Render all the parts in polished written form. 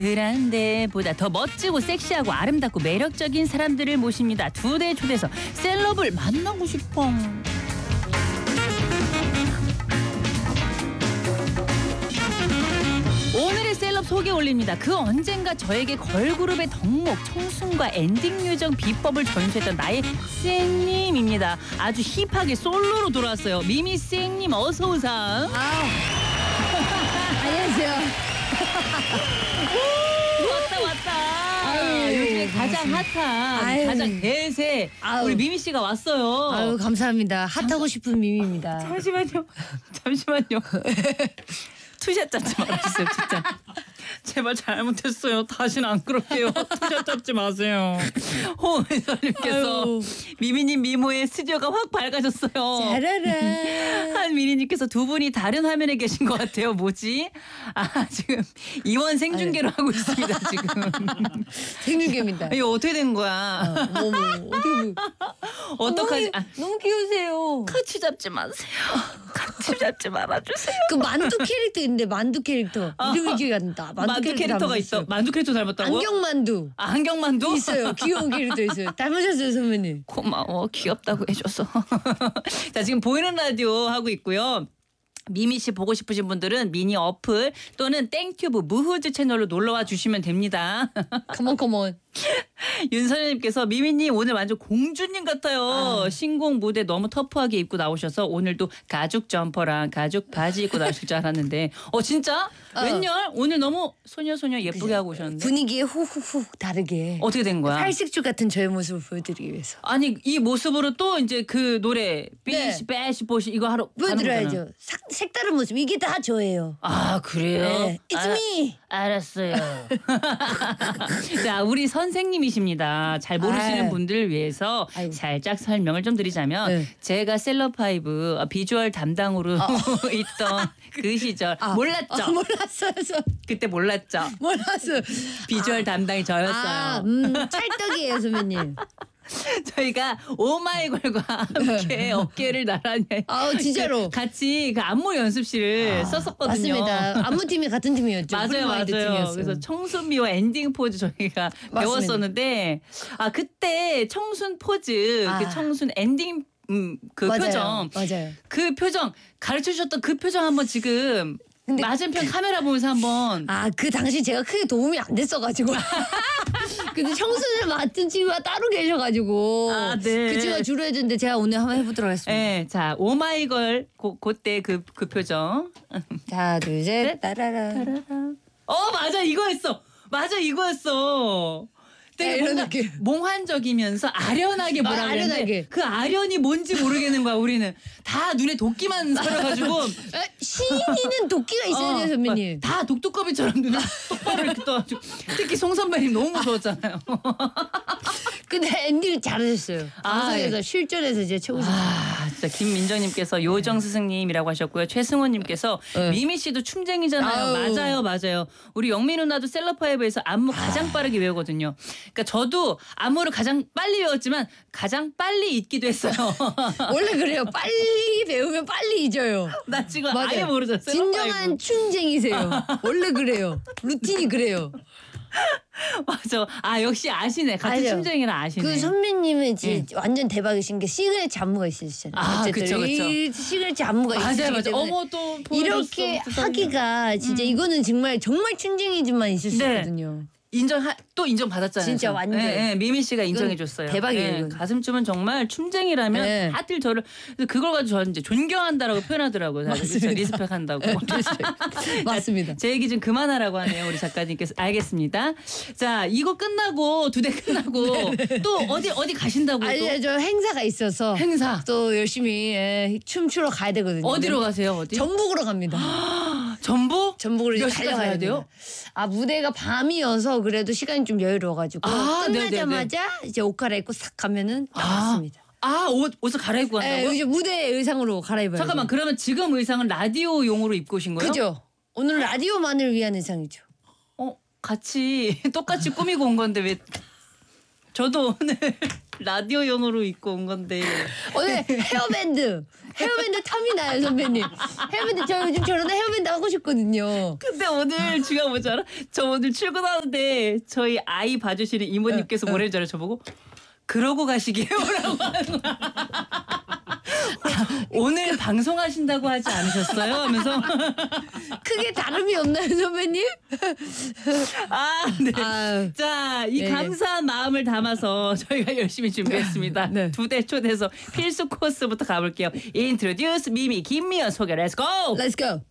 그런데보다 더 멋지고 섹시하고 아름답고 매력적인 사람들을 모십니다. 2대 초대서 셀럽을 만나고 싶어. 오늘의 셀럽 소개 올립니다. 그 언젠가 저에게 걸그룹의 덕목, 청순과 엔딩 요정 비법을 전수했던 나의 쌩님입니다. 아주 힙하게 솔로로 돌아왔어요. 미미 쌩님 어서 오세요. 안녕하세요. 왔다. 요즘에 가장 핫한, 아유. 가장 대세 아유. 우리 미미 씨가 왔어요. 아유 감사합니다. 핫하고 싶은 미미입니다. 잠시만요. 투샷 잡지 말아주세요, 진짜. 제발 잘못했어요. 다시는 안 그럴게요. 투샷 잡지 마세요. 홍은서님께서 미미님 미모의 스튜디오가 확 밝아졌어요. 짜라라. 한미니님께서 두 분이 다른 화면에 계신 것 같아요. 뭐지? 지금 이원 생중계로 하고 있습니다. 지금. 생중계입니다. 이거 어떻게 된 거야? 어머 어떻게 어떡하지? 너무 귀여우세요. 같이 잡지 마세요. 같이 잡지 말아주세요. 그 만두 캐릭터 있는데 만두 캐릭터 이름이 기억이 안 나. 만두 캐릭터가 있어. 만두 캐릭터 닮았다고? 안경만두 안경만두? 있어요. 귀여운 캐릭터 있어요. 닮으셨어요 선배님. 고마워. 귀엽다고 해줘서. 자, 지금 보이는 라디오 하고 있고요. 미미 씨 보고 싶으신 분들은 미니 어플 또는 땡튜브 무흐즈 채널로 놀러와 주시면 됩니다. 컴온. 윤선현님께서 미미님 오늘 완전 공주님 같아요. 신곡 무대 너무 터프하게 입고 나오셔서 오늘도 가죽 점퍼랑 가죽 바지 입고 나오실 줄 알았는데 진짜? 웬열? 오늘 너무 소녀 예쁘게 하고 오셨는데. 분위기에 후후후 다르게. 어떻게 된 거야? 팔식주 같은 저의 모습을 보여드리기 위해서. 아니 이 모습으로 또 이제 그 노래 네. 비시 배시 보시 이거 하러 가는 보여드려야죠. 거잖아. 색다른 모습 이게 다 저예요. 아 그래요? 네. It's me. 알았어요. 자, 우리 선생님이십니다. 잘 모르시는 아유. 분들을 위해서 아이고. 살짝 설명을 좀 드리자면 네. 제가 셀럽파이브 비주얼 담당으로 있던 그 시절 몰랐죠? 몰랐어요. 그때 몰랐죠? 몰랐어요. 비주얼 담당이 저였어요. 찰떡이에요 선배님. 저희가 오마이걸과 함께 어깨를 나란히 진짜로. 같이 그 안무 연습실을 썼었거든요. 맞습니다. 안무팀이 같은 팀이었죠. 맞아요. 프리마이드 팀이었어요. 그래서 청순미와 엔딩 포즈 저희가 맞습니다. 배웠었는데 그때 청순 포즈, 그 청순 엔딩 그 맞아요. 표정, 맞아요. 그 표정 가르쳐 주셨던 그 표정 한번 지금 맞은편 카메라 보면서 한번. 그 당시 제가 크게 도움이 안 됐어가지고. 근데 청순을 맡은 친구가 따로 계셔가지고. 네. 그 친구가 주로 해줬는데 제가 오늘 한번 해보도록 하겠습니다. 네, 자 오마이걸 그때 그 표정. 하나 둘 셋 따라라. 맞아 이거였어. 맞아 이거였어. 되게 이런 뭔가 느낌. 몽환적이면서 아련하게 뭐라 그랬는데 아련하게. 그 아련이 뭔지 모르겠는 거야. 우리는 다 눈에 도끼만 서려가지고 시인이는 도끼가 있어야 돼요 선배님. 다 독두꺼비처럼 눈을 똑바로 이렇게 떠가지고 특히 송 선배님 너무 무서웠잖아요. 근데 엔딩 잘하셨어요. 방송에서 실전에서 이제 최고셨어요. 진짜 김민정님께서 요정 스승님이라고 하셨고요. 최승호님께서 미미 씨도 춤쟁이잖아요. 맞아요. 우리 영미 누나도 셀럽파이브에서 안무 가장 빠르게 외우거든요. 그러니까 저도 안무를 가장 빨리 외웠지만 가장 빨리 잊기도 했어요. 원래 그래요. 빨리 배우면 빨리 잊어요. 나 지금 맞아요. 아예 모르죠. 진정한 춤쟁이세요. 원래 그래요. 루틴이 그래요. 맞아. 역시 아시네. 같은 알죠. 춤쟁이라 아시네. 그 선배님은 완전 대박이신 게 시그니처 안무가 있으시잖아요. 그쵸. 이 시그니처 안무가 있으시기 맞아요. 때문에 어머 또 이렇게 하기가 진짜 이거는 정말 춤쟁이지만 있을 수 있거든요. 또 인정받았잖아요. 진짜 완전. 네, 미미 씨가 인정해줬어요. 대박이에요. 가슴춤은 정말 춤쟁이라면 다들 저를 그걸 가지고 저는 이제 존경한다라고 표현하더라고요. 맞습니다. 리스펙한다고. 맞습니다. 제 얘기 좀 그만하라고 하네요. 우리 작가님께서. 알겠습니다. 자 이거 끝나고 2대 끝나고 또 어디 가신다고 또? 저 행사가 있어서 행사. 또 열심히 춤추러 가야 되거든요. 어디로 가세요? 어디? 전북으로 갑니다. 전북? 전북으로 몇 이제 시까지 달려가야 가야 돼요? 무대가 밤이어서 그래도 시간이 좀 여유로워가지고 끝나자마자 이제 옷 갈아입고 싹 가면은 나왔습니다. 옷을 갈아입고 간다고요? 네, 이제 무대 의상으로 갈아입어요. 잠깐만 그러면 지금 의상은 라디오용으로 입고 오신 거예요? 그죠? 오늘 라디오만을 위한 의상이죠. 같이 똑같이 꾸미고 온 건데 왜 저도 오늘 라디오용으로 입고 온 건데. 오늘 헤어밴드 탐이 나요 선배님. 헤어밴드 저 요즘 저런 헤어밴드 하고 싶거든요. 근데 오늘 중요한 뭐지 알아? 저 오늘 출근하는데 저희 아이 봐주시는 이모님께서 뭐라는 줄 알아? 저보고 그러고 가시게요라고 하는 거야. 오늘 방송하신다고 하지 않으셨어요? 하면서 크게 다름이 없나요 선배님? 네. 아유. 자, 이 네. 감사한 마음을 담아서 저희가 열심히 준비했습니다. 네. 2대 초대해서 필수 코스부터 가볼게요. 인트로듀스 미미 김미연 소개. Let's go. Let's go.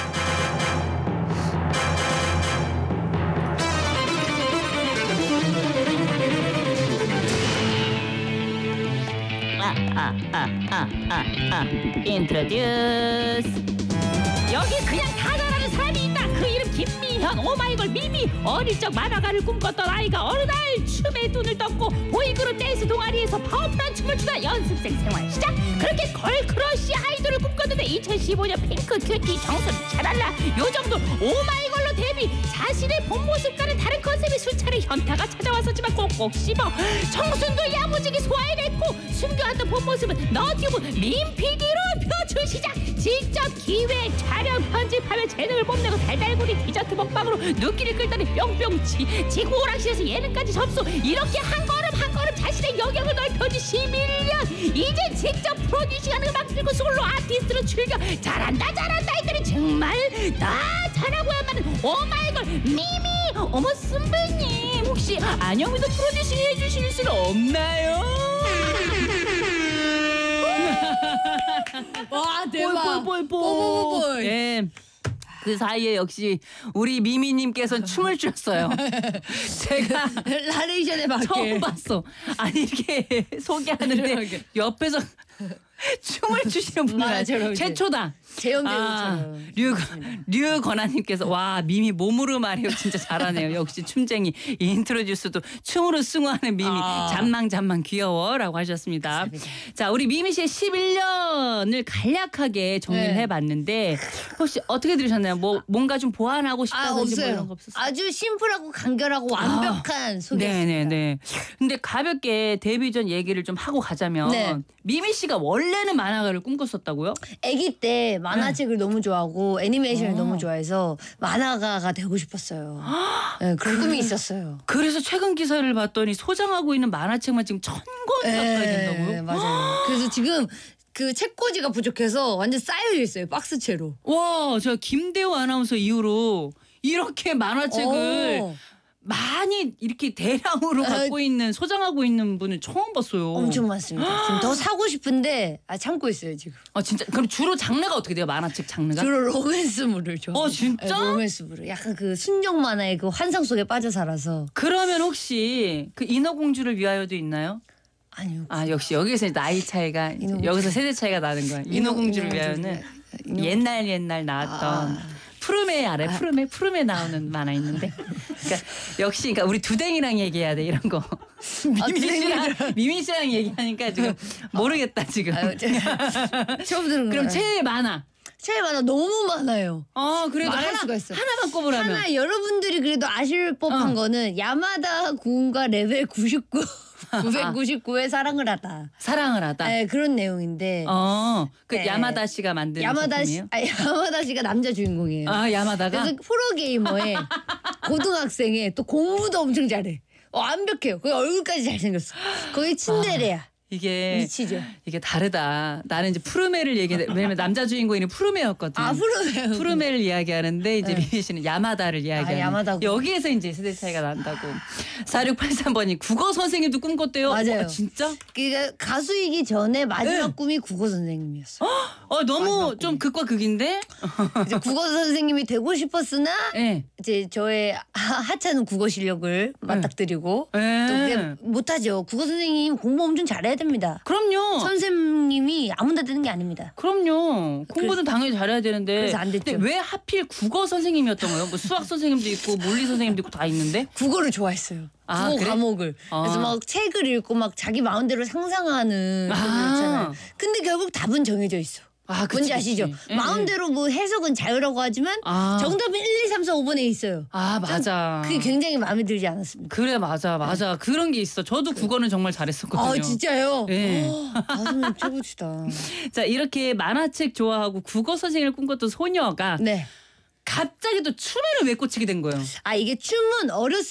인트로듀스. 여기 그냥 다 잘하는 사람이 있다. 그 이름 김미현. 오마이걸 미미. 어릴 적 만화가를 꿈꿨던 아이가 어느 날 춤에 눈을 떴고 보이그룹 댄스 동아리에서 파워풀한 춤을 추다 연습생 생활 시작. 그렇게 걸크러쉬 아이돌을 꿈꿨는데 2015년 핑크 큐티 정선 샤랄라 요 정도 오마이걸로 데뷔. 자신의 본 모습과는 다른 컨셉의 수차례 현타가 찾아왔었지만 꼭꼭 씹어 청순도 야무지게 소화해냈고 숨겨왔던 본 모습은 너튜브 민피디로 표출 시작. 직접 기획 촬영 편집하며 재능을 뽐내고 달달구리 디저트 먹방으로 눈길을 끌더니 뿅뿅 지구 오락실에서 예능까지 접수. 이렇게 한 걸음 한 걸음 자신의 영역을 넓혀진 11년. 이제 직접 프로듀싱하는 음악 들고 솔로 아티스트로 출격. 잘한다 했더니 정말 다 잘하고야만은 오마이걸 미미. 어머 선배님 혹시 안영미도 프로듀싱 해주실 수는 없나요? 와 대박. 뽀뽀뽀뽀. 예. 그 사이에 역시 우리 미미님께서는 춤을 추셨어요. 제가 나레이션에 맞게 처음 봤어. 아니 이렇게 소개하는데 옆에서 춤을 추시는 분이 맞아요. 최초다. 재현 배우처럼. 류건아님께서 와 미미 몸으로 말해요. 진짜 잘하네요. 역시 춤쟁이. 이 인트로듀스도 춤으로 승화하는 미미. 잠망 귀여워라고 하셨습니다. 감사합니다. 자 우리 미미 씨의 11년을 간략하게 정리를 네. 해봤는데 혹시 어떻게 들으셨나요? 뭐 뭔가 좀 보완하고 싶다든지 뭐 없어요. 이런 거 없었어요? 아주 심플하고 간결하고 완벽한 소개였습니다. 네네네. 근데 가볍게 데뷔 전 얘기를 좀 하고 가자면 네. 미미 씨가 원래는 만화가를 꿈꿨었다고요? 아기 때 만화책을 너무 좋아하고 애니메이션을 어. 너무 좋아해서 만화가가 되고 싶었어요. 네, 그런 꿈이 있었어요. 그래서 최근 기사를 봤더니 소장하고 있는 만화책만 지금 1,000권 가까이 된다고요? 맞아요. 그래서 지금 그 책꽂이가 부족해서 완전 쌓여 있어요. 박스채로. 와, 저 김대호 아나운서 이후로 이렇게 만화책을 어. 많이 이렇게 대량으로 갖고 있는 소장하고 있는 분은 처음 봤어요. 엄청 많습니다. 지금 더 사고 싶은데 참고 있어요 지금. 아 진짜 그럼 주로 장르가 어떻게 돼요? 만화책 장르가? 주로 로맨스물을 좋아해요. 진짜? 네, 로맨스물을. 약간 그 순정 만화의 그 환상 속에 빠져 살아서. 그러면 혹시 그 인어공주를 위하여도 있나요? 아니요. 아 역시 여기서 나이 차이가 인어공주. 여기서 세대 차이가 나는 거야. 인어공주를 위하여는 옛날 나왔던 푸르메 알아요? 푸르메 나오는 만화 있는데. 그러니까 역시 그러니까 우리 두댕이랑 얘기해야 돼 이런 거. 미미 씨랑 얘기하니까 지금 모르겠다 지금. 아유, 처음 들은 그럼 거예요. 최애 만화. 최애 만화 너무 많아요. 그래도 말할 수가 있어. 하나만 꼽으라면. 하나 여러분들이 그래도 아실 법한 거는 야마다 군과 레벨 99 999의 사랑을 하다. 사랑을 하다. 네, 그런 내용인데. 그 네. 야마다 씨가 만든 야마다 씨, 작품이에요? 야마다 씨가 남자 주인공이에요. 야마다가. 그래서 프로게이머의 고등학생에 또 공부도 엄청 잘해. 완벽해요. 그 얼굴까지 잘생겼어. 거의 친데레야. 이게 미치죠. 이게 다르다. 나는 이제 푸르메를 얘기해. 왜냐면 남자 주인공이 푸르메였거든. 푸르메요. 푸르메를 이야기하는데 이제 미미 씨는 야마다를 이야기하는. 야마다고. 여기에서 이제 세대 차이가 난다고. 4683번이 국어 선생님도 꿈꿨대요. 맞아요. 진짜? 그러니까 가수이기 전에 마지막 꿈이 국어 선생님이었어요. 너무 좀 극과 극인데? 이제 국어 선생님이 되고 싶었으나 네. 이제 저의 하찮은 국어 실력을 맞닥뜨리고 또 그게 못하죠. 국어 선생님 공부 엄청 잘해야 됩니다. 그럼요. 선생님이 아무나 되는 게 아닙니다. 그럼요. 공부는 당연히 잘해야 되는데. 그래서 안 됐죠. 근데 왜 하필 국어 선생님이었던 거예요? 뭐 수학 선생님도 있고 물리 선생님도 있고 다 있는데. 국어를 좋아했어요. 국어 그래? 과목을. 그래서 막 책을 읽고 막 자기 마음대로 상상하는 그런 거 있잖아요. 근데 결국 답은 정해져 있어. 아, 그치, 뭔지 아시죠? 그치. 마음대로 뭐 해석은 자유라고 하지만 정답은 1, 2, 3, 4, 5번에 있어요. 아, 맞아. 그게 굉장히 마음에 들지 않았습니까? 그래, 맞아. 그런 게 있어. 저도 국어는 정말 잘했었거든요. 아 진짜요? 네. 가슴이 최고시다. 자, 이렇게 만화책 좋아하고 국어 선생님을 꿈꿨던 소녀가 네. 갑자기 또 춤에는 왜 꽂히게 된 거예요? 아 이게 춤은 어렸을